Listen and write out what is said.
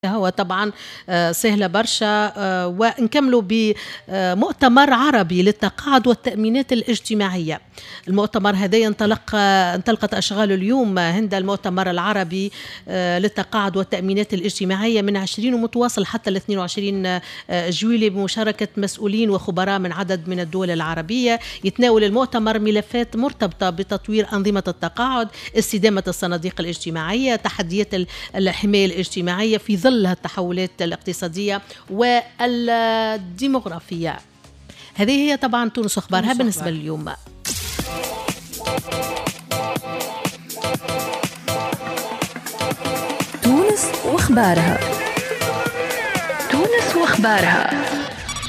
هو طبعا سهلة برشا، ونكملوا بمؤتمر عربي للتقاعد والتأمينات الاجتماعية. المؤتمر هذا انطلقت أشغال اليوم هند المؤتمر العربي للتقاعد والتأمينات الاجتماعية من 20 ومتواصل حتى 22 جويلية بمشاركة مسؤولين وخبراء من عدد من الدول العربية. يتناول المؤتمر ملفات مرتبطة بتطوير أنظمة التقاعد، استدامة الصناديق الاجتماعية، تحديات الحماية الاجتماعية في ظل التحولات الاقتصادية والديموغرافية. هذه هي طبعا تونس أخبارها بالنسبة لليوم. تونس وأخبارها.